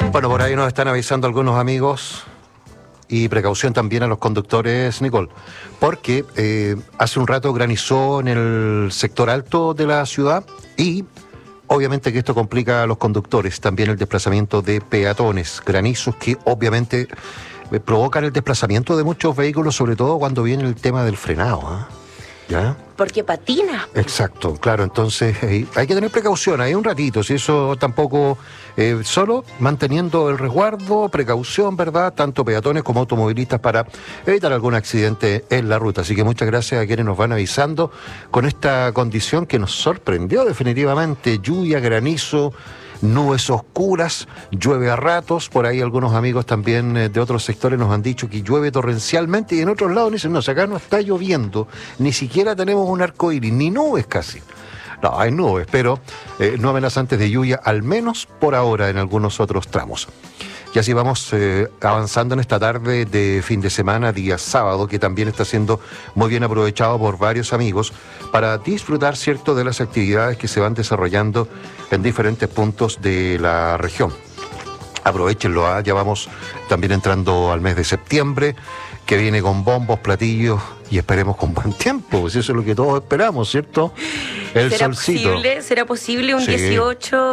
Bueno, por ahí nos están avisando algunos amigos y precaución también a los conductores, Nicole, porque hace un rato granizó en el sector alto de la ciudad y obviamente que esto complica a los conductores, también el desplazamiento de peatones, granizos que obviamente provocan el desplazamiento de muchos vehículos, sobre todo cuando viene el tema del frenado, ¿eh? ¿Ya? Porque patina. Exacto, claro, entonces hay que tener precaución, hay un ratito, si eso tampoco, solo manteniendo el resguardo, precaución, ¿verdad? Tanto peatones como automovilistas para evitar algún accidente en la ruta. Así que muchas gracias a quienes nos van avisando con esta condición que nos sorprendió definitivamente, lluvia, granizo, nubes oscuras, llueve a ratos, por ahí algunos amigos también de otros sectores nos han dicho que llueve torrencialmente y en otros lados dicen, no, si acá no está lloviendo, ni siquiera tenemos un arco iris, ni nubes casi. No, hay nubes, pero no amenazantes de lluvia, al menos por ahora en algunos otros tramos. Y así vamos avanzando en esta tarde de fin de semana, día sábado, que también está siendo muy bien aprovechado por varios amigos para disfrutar, ¿cierto?, de las actividades que se van desarrollando en diferentes puntos de la región. Aprovechenlo, ya vamos también entrando al mes de septiembre, que viene con bombos, platillos y esperemos con buen tiempo, pues eso es lo que todos esperamos, ¿cierto? El solcito. ¿Será posible un 18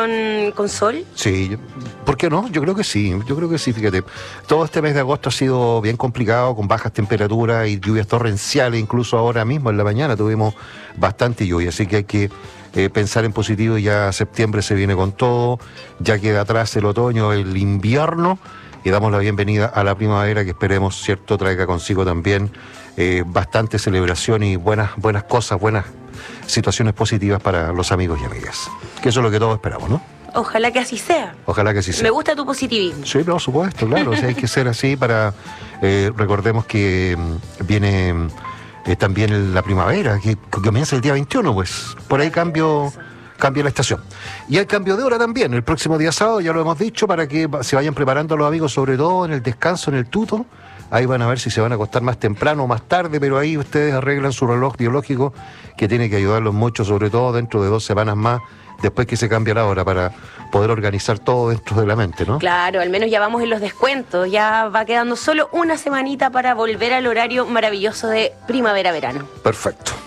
con sol? Sí, ¿por qué no? Yo creo que sí, fíjate. Todo este mes de agosto ha sido bien complicado, con bajas temperaturas y lluvias torrenciales, incluso ahora mismo en la mañana tuvimos bastante lluvia, así que hay que pensar en positivo. Ya septiembre se viene con todo, ya queda atrás el otoño, el invierno, y damos la bienvenida a la primavera, que esperemos, ¿cierto?, traiga consigo también bastante celebración y buenas cosas, buenas situaciones positivas para los amigos y amigas. Que eso es lo que todos esperamos, ¿no? Ojalá que así sea. Ojalá que así sea. Me gusta tu positivismo. Sí, por supuesto, claro. O sea, hay que ser así para... recordemos que viene también la primavera, que comienza el día 21, pues. Por ahí cambia la estación. Y hay cambio de hora también, el próximo día sábado, ya lo hemos dicho, para que se vayan preparando los amigos, sobre todo en el descanso, en el tuto. Ahí van a ver si se van a acostar más temprano o más tarde, pero ahí ustedes arreglan su reloj biológico, que tiene que ayudarlos mucho, sobre todo dentro de 2 semanas más, después que se cambia la hora, para poder organizar todo dentro de la mente, ¿no? Claro, al menos ya vamos en los descuentos, ya va quedando solo una semanita para volver al horario maravilloso de primavera-verano. Perfecto.